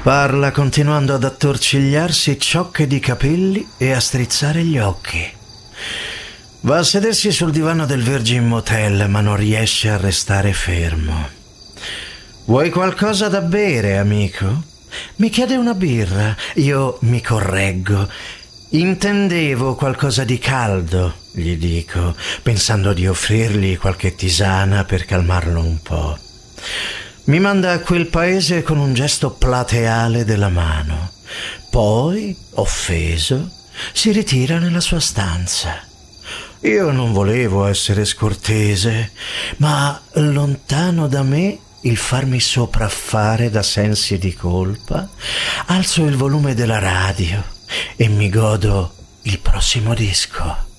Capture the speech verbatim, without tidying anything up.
Parla continuando ad attorcigliarsi ciocche di capelli e a strizzare gli occhi. Va a sedersi sul divano del Virgin Motel, ma non riesce a restare fermo. Vuoi qualcosa da bere, amico? Mi chiede una birra. Io mi correggo. Intendevo qualcosa di caldo, gli dico, pensando di offrirgli qualche tisana per calmarlo un po'. Mi manda a quel paese con un gesto plateale della mano. Poi, offeso, si ritira nella sua stanza. Io non volevo essere scortese, ma lontano da me il farmi sopraffare da sensi di colpa, alzo il volume della radio e mi godo il prossimo disco.